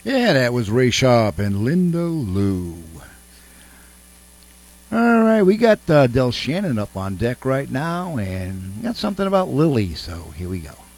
Yeah, that was Ray Sharp and Linda Lou. All right, we got Del Shannon up on deck right now, and got something about Lily, so here we go.